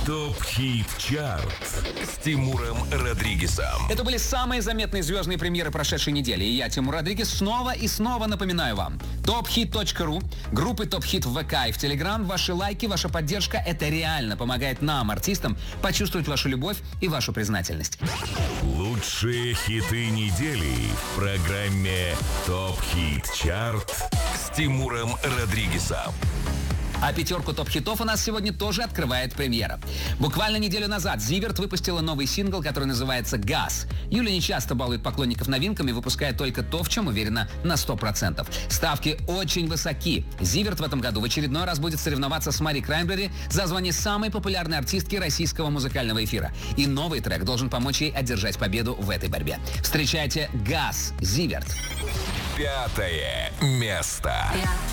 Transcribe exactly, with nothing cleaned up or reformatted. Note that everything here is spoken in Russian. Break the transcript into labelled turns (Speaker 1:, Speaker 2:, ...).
Speaker 1: ТОП-хит чарт с Тимуром Родригезом.
Speaker 2: Это были самые заметные звездные премьеры прошедшей недели. И я, Тимур Родригез, снова и снова напоминаю вам. топ хит точка ру, группы ТОП-хит в ВК и в Телеграм. Ваши лайки, ваша поддержка — это реально помогает нам, артистам, почувствовать вашу любовь и вашу признательность.
Speaker 1: Лучшие хиты недели в программе ТОП-хит чарт с Тимуром Родригезом.
Speaker 2: А пятерку топ-хитов у нас сегодня тоже открывает премьера. Буквально неделю назад Зиверт выпустила новый сингл, который называется «Газ». Юля не часто балует поклонников новинками, выпуская только то, в чем уверена на сто процентов. Ставки очень высоки. Зиверт в этом году в очередной раз будет соревноваться с Мари Краймбрери за звание самой популярной артистки российского музыкального эфира. И новый трек должен помочь ей одержать победу в этой борьбе. Встречайте «Газ», Зиверт.
Speaker 1: Пятое место.